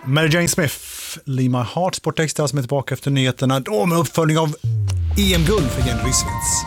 Mary Jane Smith, Leave My Heart, Sportextra som är tillbaka efter nyheterna. Då med uppföljning av EM-guld för Jenny Rissveds.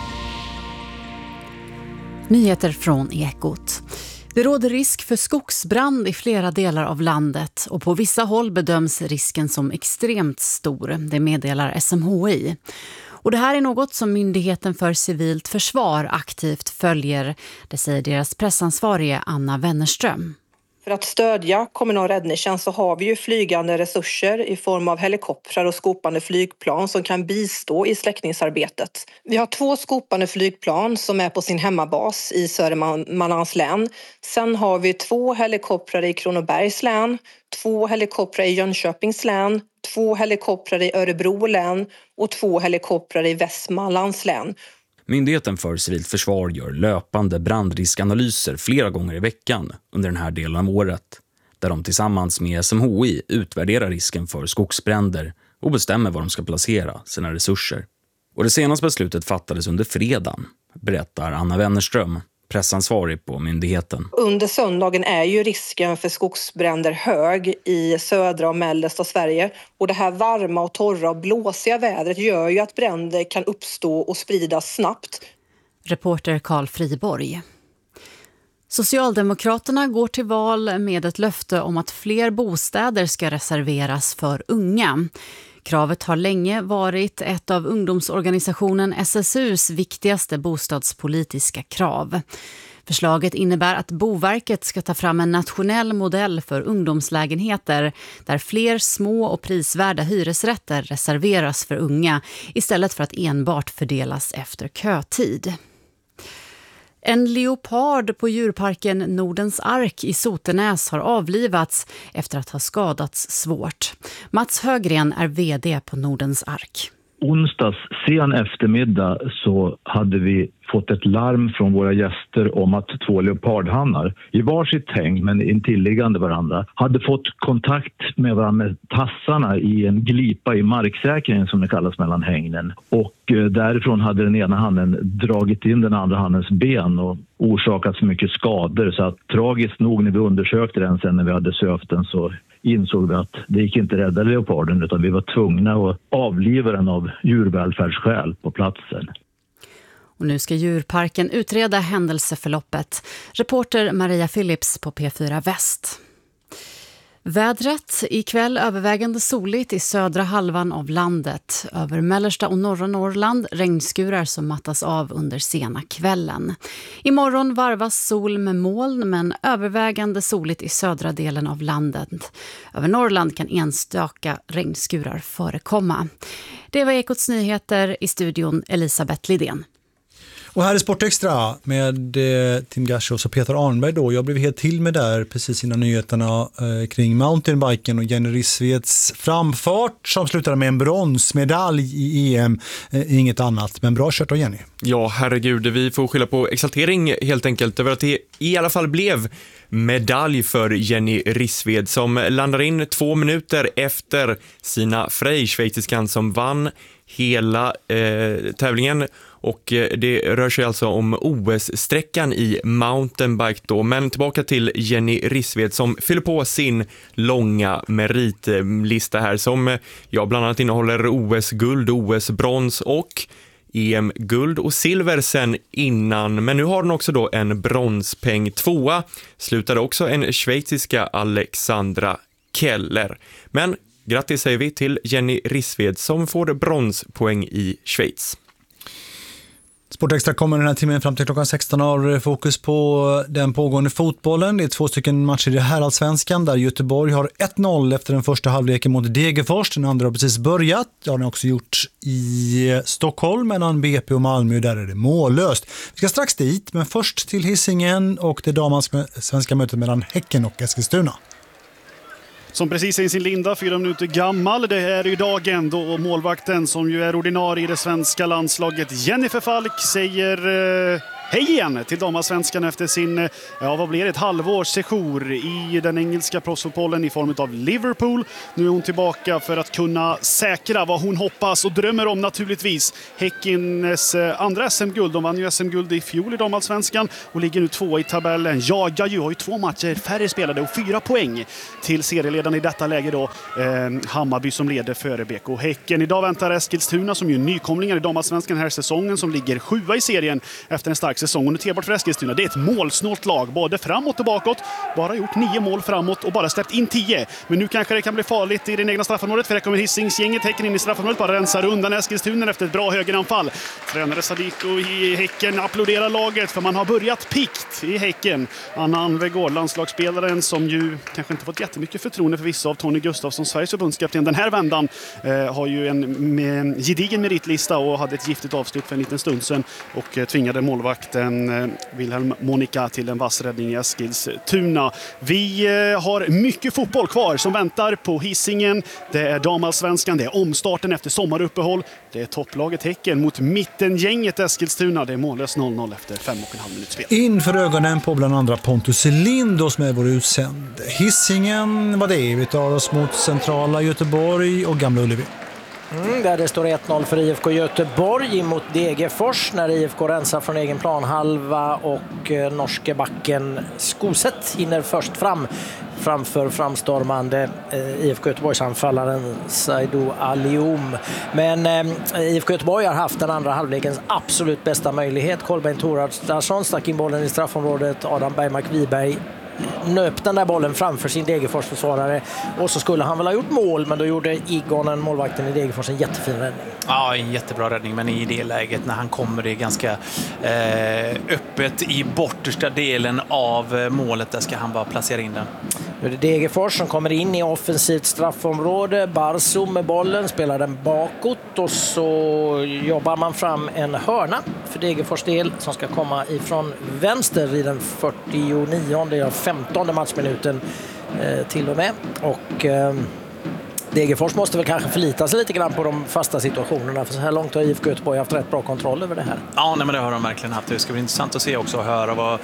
Nyheter från Ekot. Det råder risk för skogsbrand i flera delar av landet och på vissa håll bedöms risken som extremt stor. Det meddelar SMHI. Och det här är något som Myndigheten för civilt försvar aktivt följer. Det säger deras pressansvarige Anna Wennerström. För att stödja kommunal räddningstjänst så har vi ju flygande resurser i form av helikoptrar och skopande flygplan som kan bistå i släckningsarbetet. Vi har 2 skopande flygplan som är på sin hemmabas i Södermanlands län. Sen har vi 2 helikoptrar i Kronobergs län, 2 helikoptrar i Jönköpings län, 2 helikoptrar i Örebro län och 2 helikoptrar i Västmanlands län. Myndigheten för civilt försvar gör löpande brandriskanalyser flera gånger i veckan under den här delen av året, där de tillsammans med SMHI utvärderar risken för skogsbränder och bestämmer var de ska placera sina resurser. Och det senaste beslutet fattades under fredagen, berättar Anna Wennerström, pressansvarig på myndigheten. Under söndagen är ju risken för skogsbränder hög i södra och mellersta Sverige. Och det här varma och torra och blåsiga vädret gör ju att bränder kan uppstå och spridas snabbt. Reporter Carl Friborg. Socialdemokraterna går till val med ett löfte om att fler bostäder ska reserveras för unga. Kravet har länge varit ett av ungdomsorganisationen SSUs viktigaste bostadspolitiska krav. Förslaget innebär att Boverket ska ta fram en nationell modell för ungdomslägenheter där fler små och prisvärda hyresrätter reserveras för unga istället för att enbart fördelas efter kötid. En leopard på djurparken Nordens Ark i Sotenäs har avlivats efter att ha skadats svårt. Mats Högren är vd på Nordens Ark. Onsdags sen eftermiddag så hade vi fått ett larm från våra gäster om att 2 leopardhannar i varsitt häng men intilliggande varandra hade fått kontakt med varandra med tassarna i en glipa i marksäkringen som det kallas mellan hängnen. Och därifrån hade den ena hannen dragit in den andra hannens ben och orsakat så mycket skador så att tragiskt nog när vi undersökte den sen när vi hade sövt den så insåg vi att det gick inte rädda leoparden utan vi var tvungna att avliva den av djurvälfärdsskäl på platsen. Och nu ska djurparken utreda händelseförloppet. Reporter Maria Phillips på P4 Väst. Vädret ikväll övervägande soligt i södra halvan av landet. Över mellersta och norra Norrland regnskurar som mattas av under sena kvällen. Imorgon varvas sol med moln men övervägande soligt i södra delen av landet. Över Norrland kan enstaka regnskurar förekomma. Det var Ekots nyheter, i studion Elisabeth Lidén. Och här är Sportextra med Tim Gashos och Peter Arnberg då. Jag blev helt till med där precis innan nyheterna kring mountainbiken och Jenny Rissveds framfart som slutade med en bronsmedalj i EM. Inget annat, men bra kört av Jenny. Ja, herregud, vi får skylla på exaltering helt enkelt över att det i alla fall blev medalj för Jenny Rissved som landar in 2 minuter efter Sina Frey, schweiziskan som vann hela tävlingen. Och det rör sig alltså om OS-sträckan i mountainbike då. Men tillbaka till Jenny Rissved som fyller på sin långa meritlista här som bland annat innehåller OS-guld, OS-brons och EM-guld och silver sen innan. Men nu har den också då en bronspeng. 2:a slutade också en schweiziska Alexandra Keller. Men grattis säger vi till Jenny Rissved som får bronspoäng i Schweiz. Sportextra kommer den här timmen fram till klockan 16 har fokus på den pågående fotbollen. Det är 2 stycken matcher i herrallsvenskan där Göteborg har 1-0 efter den första halvleken mot Degerfors. Den andra har precis börjat. Det har den också gjort i Stockholm mellan BP och Malmö. Där är det mållöst. Vi ska strax dit, men först till Hisingen och det damallsvenska mötet mellan Häcken och Eskilstuna. Som precis är i sin linda, 4 minuter gammal. Det här är ju dagen då målvakten som ju är ordinarie i det svenska landslaget, Jennifer Falk, säger Hej igen till damallsvenskan efter sin, vad blir det, ett halvårs sejour i den engelska proffsfotbollen i form av Liverpool. Nu är hon tillbaka för att kunna säkra vad hon hoppas och drömmer om naturligtvis. Häckens andra SM-guld. De vann ju SM-guld i fjol i damallsvenskan och ligger nu 2 i tabellen. Jagar ju, har ju 2 matcher färre spelade och 4 poäng till serieledarna i detta läge då. Hammarby som leder före BK Häcken. Idag väntar Eskilstuna som ju nykomlingar i damallsvenskan den här säsongen som ligger 7 i serien efter en stark säsong. Och noterbart för Eskilstuna, det är ett målsnålt lag, både framåt och bakåt. Bara gjort 9 mål framåt och bara släppt in 10. Men nu kanske det kan bli farligt i den egna straffområdet, för det kommer Hisingsgänget Häcken in i straffområdet, bara rensar undan Eskilstuna efter ett bra högeranfall. Tränare Sadiko i Häcken applåderar laget för man har börjat pikt i Häcken. Anna Anvegård, landslagsspelaren som ju kanske inte fått jättemycket förtroende för vissa av Tony Gustafsson, Sveriges förbundskapten. Den här vändan har ju en gedigen meritlista och hade ett giftigt avslut för en liten stund sedan och tvingade målvakten Wilhelm Monica till en vass räddning i Eskilstuna. Vi har mycket fotboll kvar som väntar på Hisingen. Det är damallsvenskan, det är omstarten efter sommaruppehåll. Det är topplaget Häcken mot mittengänget Eskilstuna. Det är mållös 0-0 efter 5,5 minuters spel. Inför ögonen på bland andra Pontus Lindos med vår utsänd. Hisingen var det. Vi tar oss mot centrala Göteborg och Gamla Ullevi. Där det står 1-0 för IFK Göteborg mot Degerfors när IFK rensar från egen planhalva och norske backen Skoset hinner först framför framstormande IFK Göteborgs anfallaren Saido Alioum. Men IFK Göteborg har haft den andra halvlekens absolut bästa möjlighet. Kolbeinn Thordarson stack in bollen i straffområdet. Adam Bergmark Wiberg nöp den där bollen framför sin Degerfors-försvarare och så skulle han väl ha gjort mål, men då gjorde Igonen, målvakten i Degerfors, en jättefin räddning. Ja, en jättebra räddning, men i det läget när han kommer det ganska öppet i bortersta delen av målet, där ska han bara placera in den. Nu är det Degerfors som kommer in i offensivt straffområde. Barsum med bollen, spelar den bakåt och så jobbar man fram en hörna för Degerfors del som ska komma ifrån vänster i den 49:e, 15:e matchminuten till och med. Och Degerfors måste väl kanske förlita sig lite grann på de fasta situationerna, för så här långt har IFK Göteborg haft rätt bra kontroll över det här. Ja, nej, men det har de verkligen haft. Det ska bli intressant att se också och höra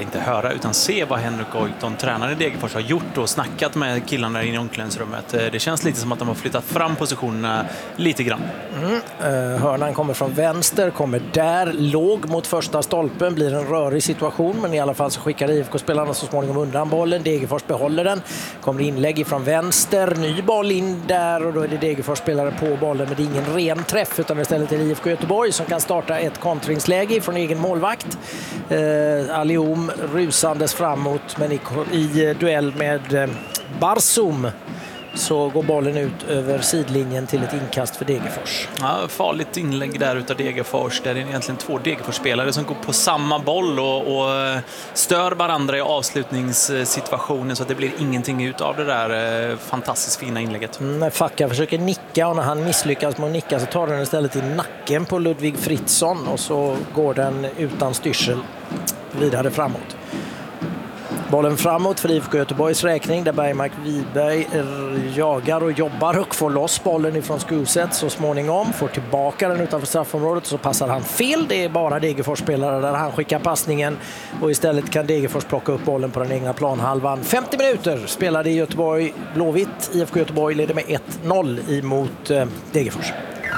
se vad Henrik Goitom, tränaren i Degerfors, har gjort och snackat med killarna i omklädningsrummet. Det känns lite som att de har flyttat fram positionerna lite grann. Hörnan kommer från vänster, kommer där, låg mot första stolpen, blir en rörig situation, men i alla fall så skickar IFK-spelarna så småningom undan bollen. Degerfors behåller den, kommer inlägg från vänster, ny boll in där och då är det Degerfors spelare på bollen, men det är ingen ren träff utan istället är det IFK Göteborg som kan starta ett kontringsläge från egen målvakt. Alioum rusandes framåt, men i duell med Barsum så går bollen ut över sidlinjen till ett inkast för Degerfors. Ja, farligt inlägg där utav Degerfors. Där är det egentligen 2 Degerfors-spelare som går på samma boll och stör varandra i avslutningssituationen, så att det blir ingenting ut av det där fantastiskt fina inlägget. Facka försöker nicka och när han misslyckas med att nicka så tar den istället i nacken på Ludvig Fritzson och så går den utan styrsel vidare framåt. Bollen framåt för IFK Göteborgs räkning där Bergmark Wiberg jagar och jobbar och får loss bollen ifrån Skuset så småningom. Får tillbaka den utanför straffområdet och så passar han fel. Det är bara Degerfors-spelare där han skickar passningen och istället kan Degerfors plocka upp bollen på den egna planhalvan. 50 minuter spelade i Göteborg Blåvitt. IFK Göteborg leder med 1-0 emot Degerfors.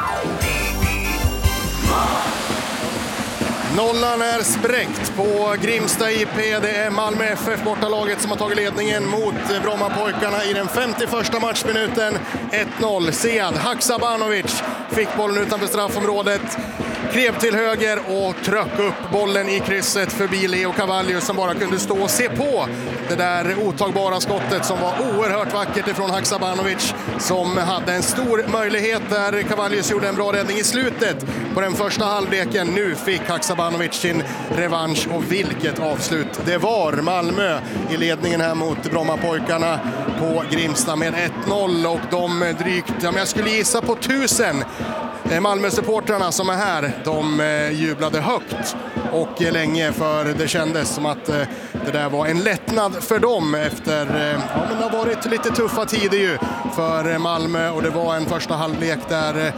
Nollan är spräckt på Grimsta IP. Det är Malmö FF, bortalaget, som har tagit ledningen mot Brommapojkarna i den 51:a matchminuten. 1-0. Sead Haksabanovic fick bollen utanför straffområdet. Klev till höger och tryck upp bollen i krysset förbi Leo Cavallius som bara kunde stå och se på det där otagbara skottet som var oerhört vackert ifrån Haksabanovic som hade en stor möjlighet där Cavallius gjorde en bra räddning i slutet på den första halvleken. Nu fick Haksabanovic sin revansch och vilket avslut det var. Malmö i ledningen här mot Brommapojkarna på Grimsta med 1-0 och de drygt, jag skulle gissa på 1000 Malmö-supportrarna som är här, de jublade högt och länge, för det kändes som att det där var en lättnad för dem efter, men det har varit lite tuffa tider ju för Malmö och det var en första halvlek där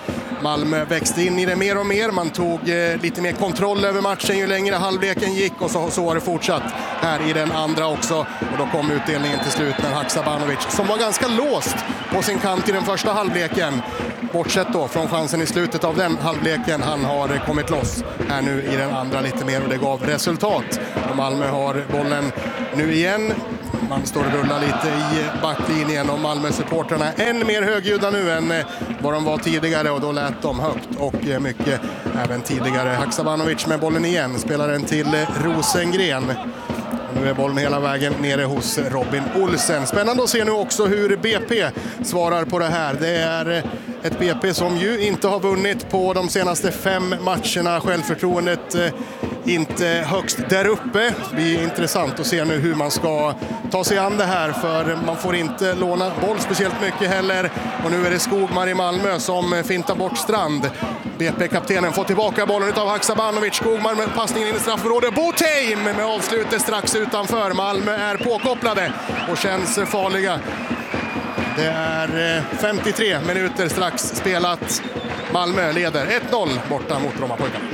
Malmö växte in i det mer och mer. Man tog lite mer kontroll över matchen ju längre halvleken gick, och så har det fortsatt här i den andra också. Och då kom utdelningen till slut när Haksabanovic, som var ganska låst på sin kant i den första halvleken, bortsett då från chansen i slutet av den halvleken, han har kommit loss här nu i den andra lite mer, och det gav resultat. Och Malmö har bollen nu igen. Man står och rullar lite i backlinjen, och Malmö-supporterna är än mer högljudda nu än vad de var tidigare, och då lät de högt och mycket även tidigare. Haksabanovic med bollen igen, spelar den till Rosengren. Nu är bollen hela vägen nere hos Robin Olsen. Spännande att se nu också hur BP svarar på det här. Det är ett BP som ju inte har vunnit på de senaste 5 matcherna. Självförtroendet inte högst där uppe. Det blir intressant att se nu hur man ska ta sig an det här, för man får inte låna boll speciellt mycket heller. Och nu är det Skogmar i Malmö som fintar bort Strand. BP-kaptenen får tillbaka bollen utav Haksabanovic. Skogmar med passningen in i straffområdet. Botheim med avslutet strax utanför. Malmö är påkopplade och känns farliga. Det är 53 minuter strax spelat. Malmö leder 1-0 borta mot Brommapojkarna.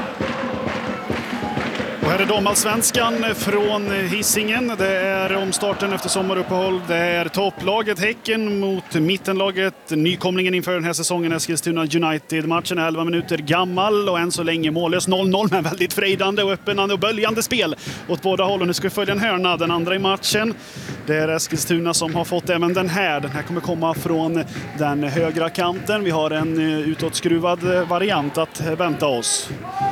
Och här är damallsvenskan från Hisingen. Det är omstarten efter sommaruppehåll. Det är topplaget Häcken mot mittenlaget. Nykomlingen inför den här säsongen, Eskilstuna United. Matchen är 11 minuter gammal och än så länge mållös 0-0, men väldigt frejdande och öppnande och böljande spel åt båda hållen. Nu ska vi följa en hörna, den andra i matchen. Det är Eskilstuna som har fått även den här. Den här kommer komma från den högra kanten. Vi har en utåtskruvad variant att vänta oss.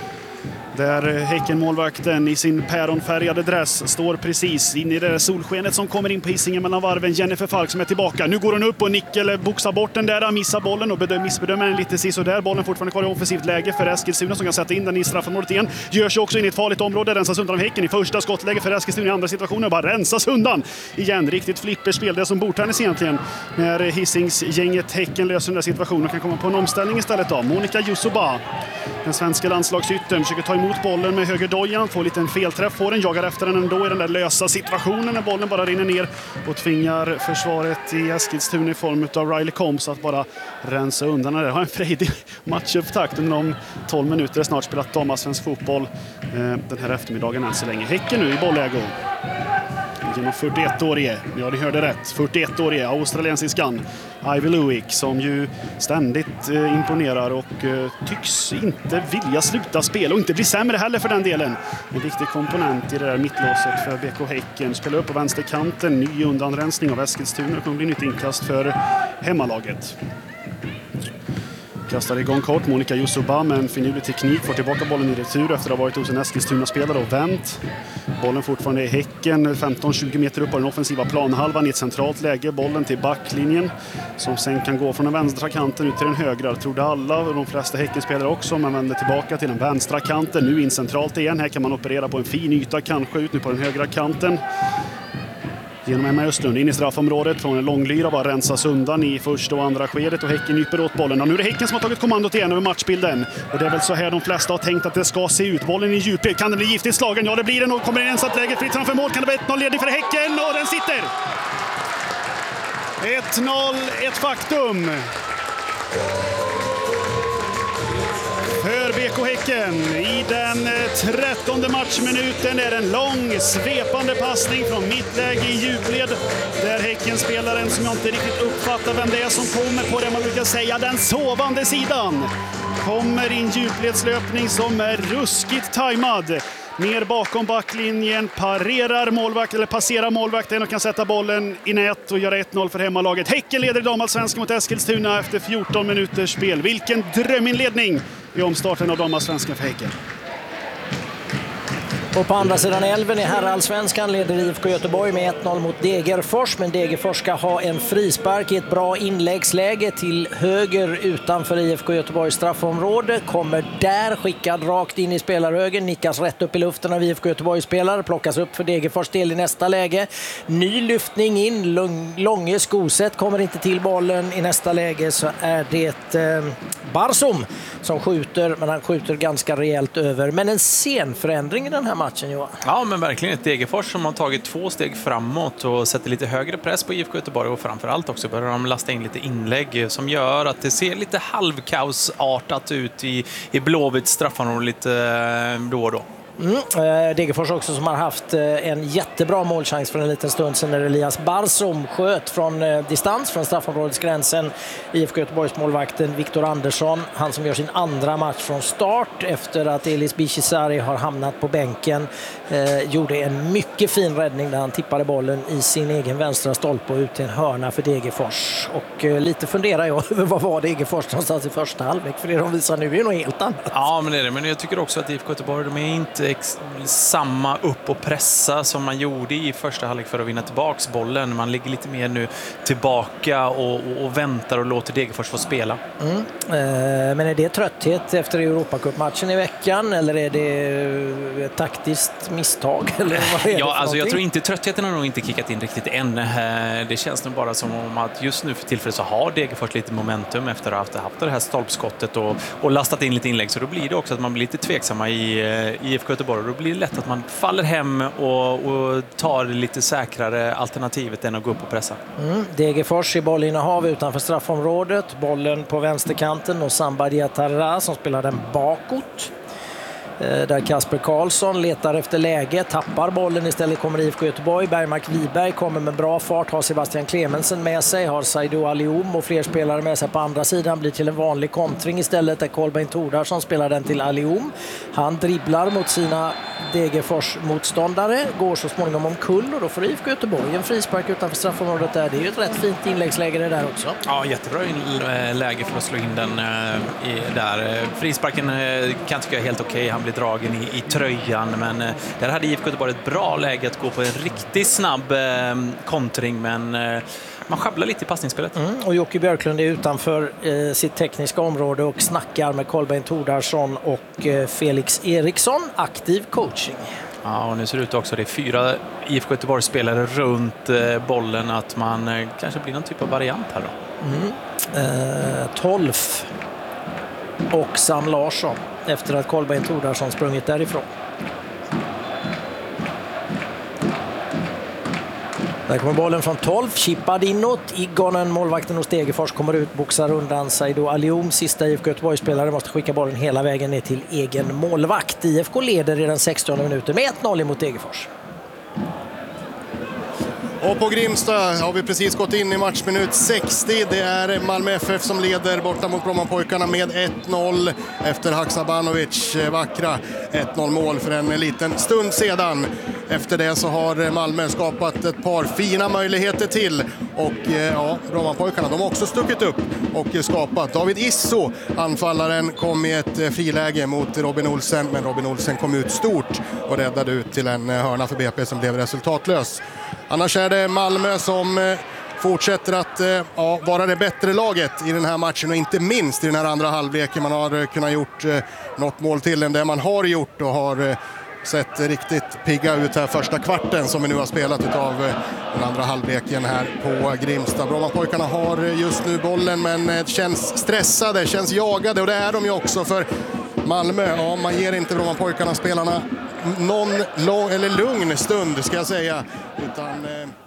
Där Häcken-målvakten i sin päronfärgade dress står precis in i det där solskenet som kommer in på Hisingen mellan varven. Jennifer Falk som är tillbaka. Nu går hon upp och Nickel boxar bort den där, missar bollen och missbedömer den lite sist och där. Bollen fortfarande kvar i offensivt läge för Eskilstuna som kan sätta in den i straffområdet igen. Gör sig också in i ett farligt område, rensas undan av Häcken i första skottläge för Eskilstuna, i andra situationer bara rensas undan igen. Riktigt flipperspel, det som bordtennis egentligen, när Hisingsgänget Häcken löser den där situationen och kan komma på en omställning istället då. Monica Yusuba, den svenska landslagsyttern, försöker ta emot bollen med högerdojan, får en liten felträff, får den, jagar efter den ändå i den där lösa situationen när bollen bara rinner ner och tvingar försvaret i Eskilstuna i form av Riley Combs att bara rensa undan det. Har en frejdig matchupptakt under de 12 minuter snart spelat damallsvensk fotboll den här eftermiddagen än så länge. Häcken nu i bollägo. Genom 41-årige, ja ni hörde rätt, 41-årige australiensiskan Ivy Luik som ju ständigt imponerar och tycks inte vilja sluta spela och inte bli sämre heller för den delen. En viktig komponent i det där mittlåset för BK Häcken. Spelar upp på vänsterkanten, ny undanrensning av Eskilstuna. Det kommer bli nytt inkast för hemmalaget. Kastar igång kort, Monica Yusuba med en finurlig teknik, får tillbaka bollen i retur efter att ha varit hos en Eskilstuna-spelare och vänt. Bollen fortfarande i Häcken, 15-20 meter upp på den offensiva planhalvan i ett centralt läge. Bollen till backlinjen som sen kan gå från den vänstra kanten ut till den högra. Trodde alla och de flesta Häcken-spelare också, men vänder tillbaka till den vänstra kanten. Nu in centralt igen, här kan man operera på en fin yta, kanske ut nu på den högra kanten. Genom Emma Östlund in i straffområdet från en långlyra, bara rensas undan i första och andra skedet och Häcken nyper åt bollen. Och nu är det Häcken som har tagit kommandot igen över matchbilden. Och det är väl så här de flesta har tänkt att det ska se ut. Bollen i djupled, kan det bli giftigt slagen? Ja, det blir den och kommer in ensat läge fritt framför mål. Kan det bli 1-0 ledig för Häcken och den sitter! 1-0, ett faktum. För BK Häcken i den 13:e matchminuten är en lång svepande passning från mittläge i djupled där Häcken-spelaren, som jag inte riktigt uppfattar vem det är som kommer på det man brukar säga den sovande sidan, kommer i en djupledslöpning som är ruskigt tajmad. Ner bakom backlinjen, passerar målvakten och kan sätta bollen i nät och göra 1-0 för hemmalaget. Häcken leder i damallsvenskan mot Eskilstuna efter 14 minuters spel. Vilken dröminledning i omstarten av damallsvenskan för Häcken. Och på andra sidan älven i herrallsvenskan leder IFK Göteborg med 1-0 mot Degerfors. Men Degerfors ska ha en frispark i ett bra inläggsläge till höger utanför IFK Göteborgs straffområde. Kommer där skickad rakt in i spelarhögen. Nickas rätt upp i luften av IFK Göteborgs spelare. Plockas upp för Degerfors del i nästa läge. Ny lyftning in. Långe Skoset kommer inte till bollen. I nästa läge så är det Barsum som skjuter. Men han skjuter ganska rejält över. Men en sen förändring i den här matchen, Johan. Ja, men verkligen ett Degerfors som har tagit 2 steg framåt och sätter lite högre press på IFK Göteborg, och framförallt också börjar de lasta in lite inlägg som gör att det ser lite halvkaosartat ut i Blåvitts straffområde lite då och då. Degerfors också, som har haft en jättebra målchans för en liten stund sedan när Elias Barsom sköt från distans från straffområdesgränsen. IFK Göteborgs målvakten Viktor Andersson, han som gör sin andra match från start efter att Elis Bichisari har hamnat på bänken, gjorde en mycket fin räddning där han tippade bollen i sin egen vänstra stolpe och ut till en hörna för Degerfors. Och lite funderar jag över vad var Degerfors någonstans i första halvlek, för det de visar nu är något helt annat. Ja, men det är det. Men jag tycker också att IFK Göteborg, de är inte samma upp och pressa som man gjorde i första halvlek för att vinna tillbaks bollen. Man ligger lite mer nu tillbaka och väntar och låter Degerfors få spela. Men är det trötthet efter Europacup-matchen i veckan, eller är det ett taktiskt misstag? Eller vad är det alltså jag tror inte, tröttheten har nog inte kickat in riktigt än. Det känns nog bara som om att just nu för tillfället så har Degerfors lite momentum efter att ha haft det här stolpskottet och lastat in lite inlägg. Så då blir det också att man blir lite tveksamma i IFK Göteborg. Då blir det lätt att man faller hem och tar lite säkrare alternativet än att gå upp och pressa. Degerfors i bollinnehav utanför straffområdet. Bollen på vänsterkanten och Samba Diatara som spelar den bakåt. Där Kasper Karlsson letar efter läge, tappar bollen, istället kommer IFK Göteborg. Bergmark Wiberg kommer med bra fart, har Sebastian Clemensen med sig, har Saidou Alioum och fler spelare med sig på andra sidan, blir till en vanlig kontring istället där Kolbeinn Tordarsson spelar den till Alioum. Han dribblar mot sina Degerfors-motståndare, går så småningom omkull och då får IFK Göteborg en frispark utanför straffområdet där. Det är ju ett rätt fint inläggsläge det där också. Ja, jättebra läge för att slå in den där. Frisparken kan tycka är helt okej. Han blir dragen i tröjan, men där hade IFK Göteborg ett bra läge att gå på en riktigt snabb kontring, men man sjabblar lite i passningsspelet. Och Jocke Björklund är utanför sitt tekniska område och snackar med Kolbeinn Tordarsson och Felix Eriksson. Aktiv coaching. Ja, och nu ser det ut också, det är 4 IFK Göteborg-spelare runt bollen, att man kanske blir någon typ av variant här då. 12 och Sam Larsson efter att Kolbeinn Tordarsson sprungit därifrån. Där kommer bollen från 12, chippad inåt. Igonen, målvakten hos Degerfors, kommer ut, boxar undan Saidou Alioum. Sista IFK Göteborg-spelare måste skicka bollen hela vägen ner till egen målvakt. IFK leder i den 60:e minuten med 1-0 mot Degerfors. Och på Grimsta har vi precis gått in i matchminut 60. Det är Malmö FF som leder borta mot Brommapojkarna med 1-0 efter Haksabanovic vackra 1-0 mål för en liten stund sedan. Efter det så har Malmö skapat ett par fina möjligheter till, och Brommapojkarna, de har också stuckit upp och skapat. David Isso, anfallaren, kom i ett friläge mot Robin Olsen, men Robin Olsen kom ut stort och räddade ut till en hörna för BP som blev resultatlös. Annars är det Malmö som fortsätter att vara det bättre laget i den här matchen, och inte minst i den här andra halvleken. Man har kunnat gjort något mål till än det man har gjort och har sett riktigt pigga ut här första kvarten som vi nu har spelat utav den andra halvleken här på Grimsta. Brommapojkarna har just nu bollen, men känns stressade, känns jagade, och det är de ju också, för Malmö, man ger inte Brommapojkarna spelarna någon lugn stund, ska jag säga, utan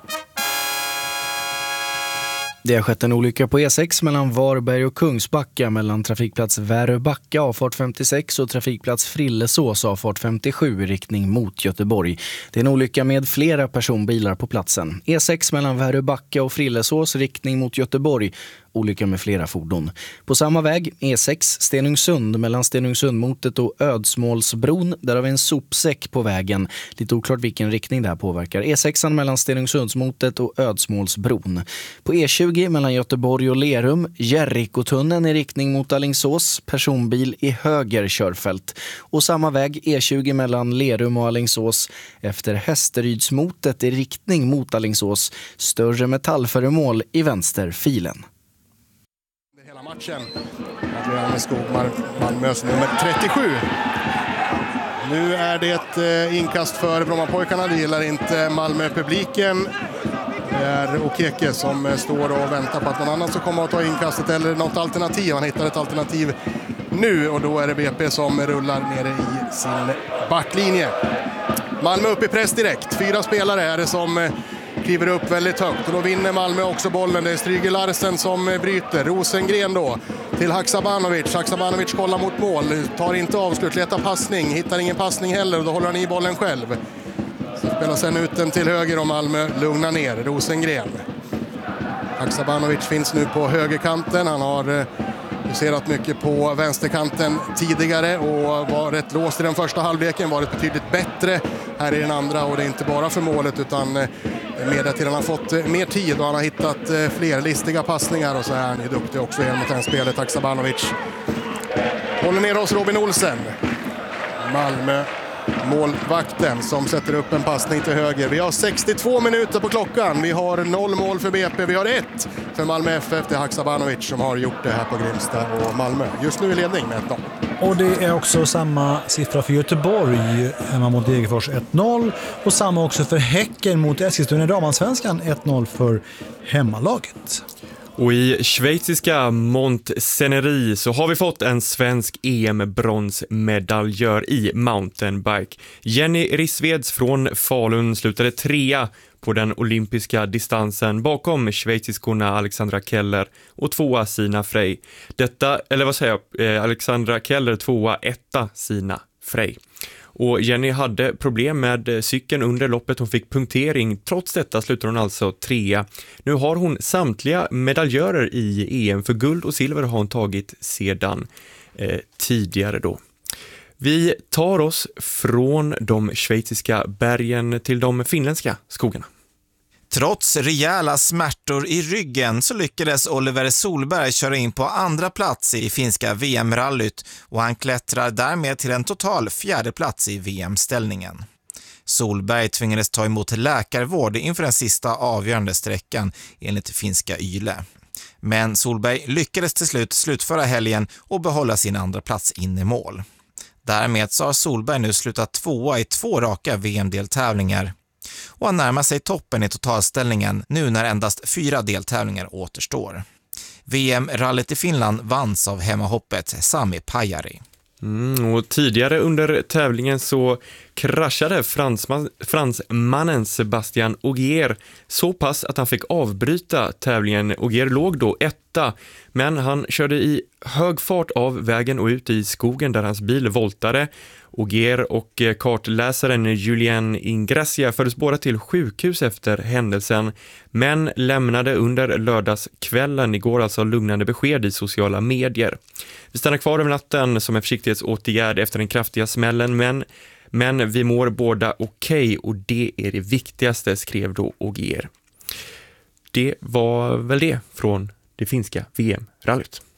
Det har skett en olycka på E6 mellan Varberg och Kungsbacka mellan trafikplats Väröbacka avfart 56 och trafikplats Frillesås avfart 57 i riktning mot Göteborg. Det är en olycka med flera personbilar på platsen. E6 mellan Väröbacka och Frillesås riktning mot Göteborg. Olycka med flera fordon. På samma väg, E6 Stenungsund mellan Stenungsundmotet och Ödsmålsbron. Där har vi en sopsäck på vägen. Lite oklart vilken riktning det här påverkar. E6 mellan Stenungsundsmotet och Ödsmålsbron. På E20 mellan Göteborg och Lerum. Jerrikotunneln i riktning mot Alingsås. Personbil i höger körfält. Och samma väg, E20 mellan Lerum och Alingsås. Efter Hästerydsmotet i riktning mot Alingsås. Större metallföremål i vänsterfilen. Hela matchen. Adrian Skogmar, Malmös nummer 37. Nu är det ett inkast för Brommapojkarna. Det gillar inte Malmö-publiken. Det är Okeke som står och väntar på att någon annan ska komma och ta inkastet eller något alternativ. Han hittar ett alternativ nu, och då är det BP som rullar nere i sin backlinje. Malmö upp i press direkt. 4 spelare är det som kliver upp väldigt högt. Och då vinner Malmö också bollen. Det är Stryger Larsen som bryter. Rosengren då till Haksabanovic. Haksabanovic kollar mot mål. Tar inte avslut, letar passning. Hittar ingen passning heller och då håller han i bollen själv. Så spelar sen ut den till höger och Malmö lugnar ner. Rosengren. Haksabanovic finns nu på högerkanten. Han har huserat mycket på vänsterkanten tidigare och var rätt låst i den första halvleken. Varit betydligt bättre här i den andra och det är inte bara för målet utan med att han har fått mer tid och han har hittat fler listiga passningar och så är han är duktig också genom mot den spelet. Haksabanovic håller ner oss Robin Olsen. Malmö målvakten som sätter upp en passning till höger. Vi har 62 minuter på klockan. Vi har 0 mål för BP. Vi har 1 för Malmö FF. Det är Haksabanovic som har gjort det här på Grimsta och Malmö. Just nu i ledning med 1-0. Och det är också samma siffra för Göteborg hemma mot Degerfors 1-0 och samma också för Häcken mot Eskilstuna i Damansvenskan 1-0 för hemmalaget. Och i schweiziska Montseneri så har vi fått en svensk EM-bronsmedaljör i mountainbike. Jenny Rissveds från Falun slutade 3 på den olympiska distansen bakom schweiziskorna Alexandra Keller och 2 Sina Frey. Alexandra Keller 2, 1 Sina Frey. Och Jenny hade problem med cykeln under loppet. Hon fick punktering. Trots detta slutar hon alltså 3. Nu har hon samtliga medaljörer i EM. För guld och silver har hon tagit sedan tidigare då. Vi tar oss från de schweiziska bergen till de finländska skogarna. Trots rejäla smärtor i ryggen så lyckades Oliver Solberg köra in på andra plats i finska VM-rallyt och han klättrar därmed till en total 4:e plats i VM-ställningen. Solberg tvingades ta emot läkarvård inför den sista avgörande sträckan enligt finska Yle. Men Solberg lyckades till slut slutföra helgen och behålla sin andra plats in i mål. Därmed så har Solberg nu slutat 2 i 2 raka VM-deltävlingar. Och han närmar sig toppen i totalställningen nu när endast 4 deltävlingar återstår. VM-rallyt i Finland vanns av hemmahoppet Sami Pajari. Och tidigare under tävlingen så kraschade fransmannen Sebastian Ogier så pass att han fick avbryta tävlingen. Ogier låg då 1, men han körde i hög fart av vägen och ut i skogen där hans bil voltade. Ogier och kartläsaren Julien Ingrassia fördes båda till sjukhus efter händelsen, men lämnade under lördagskvällen igår alltså lugnande besked i sociala medier. Vi stannar kvar över natten som en försiktighetsåtgärd efter den kraftiga smällen, men vi mår båda okej och det är det viktigaste, skrev då Ogier. Det var väl det från det finska VM-rallyt.